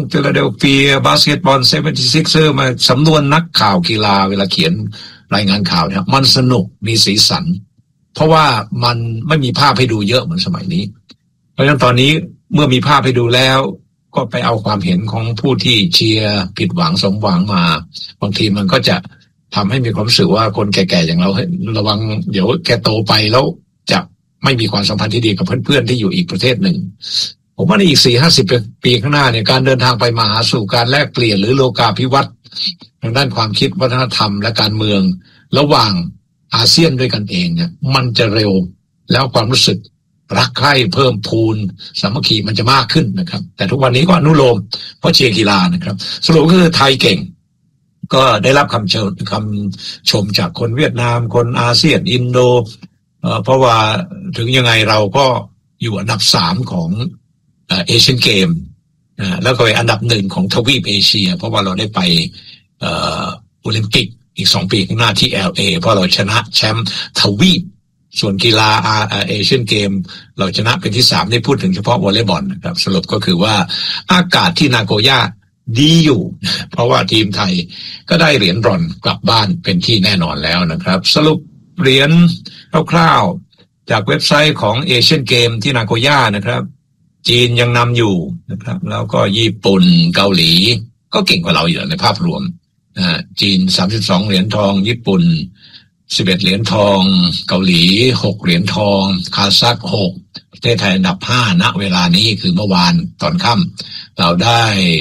ฟิลาเดลเฟียบาสเกตบอล76ersมาสำนวนนักข่าวกีฬาเวลาเขียนรายงานข่าวเนี่ยมันสนุกมีสีสันเพราะว่ามันไม่มีภาพให้ดูเยอะเหมือนสมัยนี้เพราะฉะนั้นตอนนี้เมื่อมีภาพให้ดูแล้วก็ไปเอาความเห็นของผู้ที่เชียร์ผิดหวังสมหวังมาบางทีมันก็จะทำให้มีความรู้สึกว่าคนแก่ๆอย่างเราระวังเดี๋ยวแกโตไปแล้วจะไม่มีความสัมพันธ์ที่ดีกับเพื่อนๆที่อยู่อีกประเทศหนึ่งผมว่าในอีก 40-50 ปีข้างหน้าเนี่ยการเดินทางไปมาหาสู่การแลกเปลี่ยนหรือโลกาภิวัตน์ทางด้านความคิดวัฒนธรรมและการเมืองระหว่างอาเซียนด้วยกันเองเนี่ยมันจะเร็วแล้วความรู้สึกรักใคร่เพิ่มพูนสามัคคีมันจะมากขึ้นนะครับแต่ทุกวันนี้ก็อนุโลมเพราะเชียร์กีฬานะครับสรุปก็คือไทยเก่งก็ได้รับคำชมจากคนเวียดนามคนอาเซียนอินโดเพราะว่าถึงยังไงเราก็อยู่อันดับ3ของเอเชียนเกมแล้วก็เป็นอันดับ1ของทวีปเอเชียเพราะว่าเราได้ไปโอลิมปิกอีก2 ปีข้างหน้าที่ LA เพราะเราชนะแชมป์ทวีปส่วนกีฬาเอเชียนเกมเราชนะเป็นที่3ได้พูดถึงเฉพาะวอลเลย์บอลนะครับสรุปก็คือว่าอากาศที่นาโกย่าดีอยู่เพราะว่าทีมไทยก็ได้เหรียญบรอนซ์กลับบ้านเป็นที่แน่นอนแล้วนะครับสรุปเหรียญคร่าวๆจากเว็บไซต์ของเอเชียนเกมที่นาโกย่านะครับจีนยังนำอยู่นะครับแล้วก็ญี่ปุ่นเกาหลีก็เก่งกว่าเราอยู่ในภาพรวมจีน32เหรียญทองญี่ปุ่น11เหรียญทองเกาหลี6เหรียญทองคาซัค6ประเทศไทยอันดับ5ณเวลานี้คือเมื่อวานตอนค่ำเราได้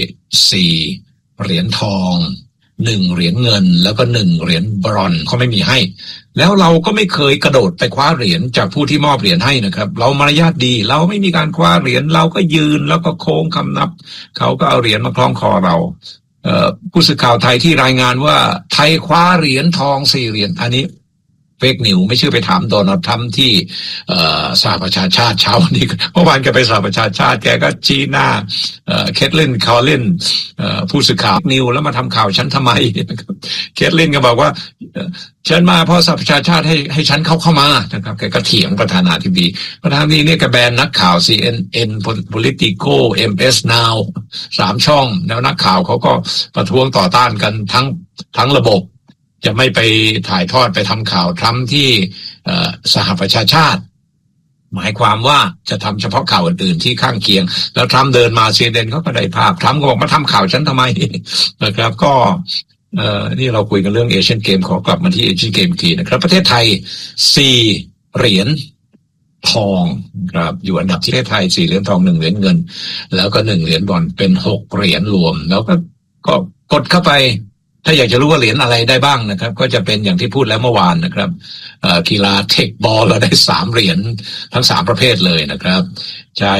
4เหรียญทอง1เหรียญเงินแล้วก็1เหรียญบรอนซ์เขาไม่มีให้แล้วเราก็ไม่เคยกระโดดไปคว้าเหรียญจากผู้ที่มอบเหรียญให้นะครับเรามารยาทดีเราไม่มีการคว้าเหรียญเราก็ยืนแล้วก็โค้งคำนับเขาก็เอาเหรียญมาคล้องคอเราผู้สื่อข่าวไทยที่รายงานว่าไทยคว้าเหรียญทอง4เหรียญอันนี้เฟกนิวไม่เชื่อไปถามโดนัลด์ทรัมป์ที่สหประชาชาติเช้าวันนี้เมื่อวานแกไปสหประชาชาติแกก็ชี้หน้าเคทลินคอลลินผู้สื่อข่าวนิวแล้วมาทำข่าวฉันทำไมเคทลินก็บอกว่าฉันมาเพราะสหประชาชาติให้ฉันเข้ามานะครับแกก็เถียงประธานาธิบดีเนี่ยก็แบนนักข่าว CNN Politico MS Now 3 ช่องแล้วนักข่าวเขาก็ประท้วงต่อต้านกันทั้งระบบจะไม่ไปถ่ายทอดไปทำข่าวทรัมป์ที่สหประชาชาติหมายความว่าจะทำเฉพาะข่าวอื่นๆที่ข้างเคียงแล้วทรัมป์เดินมาCNNเขาก็ได้ภาพทรัมป์ก็บอกมาทำข่าวฉันทำไมนะครับก็นี่เราคุยกันเรื่องเอเชียนเกมขอกลับมาที่เอเชียนเกมอีกทีนะครับประเทศไทย4เหรียญทองครับอยู่อันดับที่ประเทศไทย4เหรียญทอง1เหรียญเงินแล้วก็1เหรียญบรอนซ์เป็น6เหรียญรวมแล้วก็กดเข้าไปถ้าอยากจะรู้ว่าเหรียญอะไรได้บ้างนะครับก็จะเป็นอย่างที่พูดแล้วเมื่อวานนะครับกีฬาเทคบอลเราได้3เหรียญทั้ง3ประเภทเลยนะครับชาย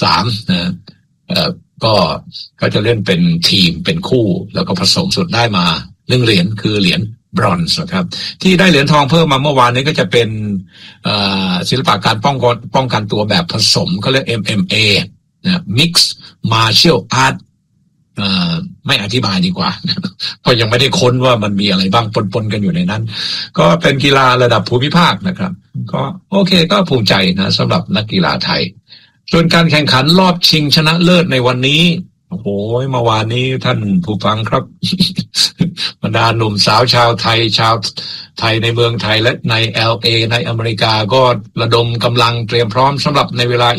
3นะก็จะเล่นเป็นทีมเป็นคู่แล้วก็ผสมสุดได้มา1เหรียญคือเหรียญบรอนซ์นะครับที่ได้เหรียญทองเพิ่มมาเมื่อวานนี้ก็จะเป็นศิลปะการป้องกันตัวแบบผสมเขาเรียก MMA นะ Mixed Martial Artไม่อธิบายดีกว่าเพราะยังไม่ได้ค้นว่ามันมีอะไรบ้างปนกันอยู่ในนั้นก็เป็นกีฬาระดับภูมิภาคนะครับก็โอเคก็ภูมิใจนะสำหรับนักกีฬาไทยส่วนการแข่งขันรอบชิงชนะเลิศในวันนี้โอ้โหเมื่อวานนี้ท่านผู้ฟังครับ บรรดาหนุ่มสาวชาวไทยในเมืองไทยและใน LA ในอเมริกาก็ระดมกำลังเตรียมพร้อมสำหรับในเวลา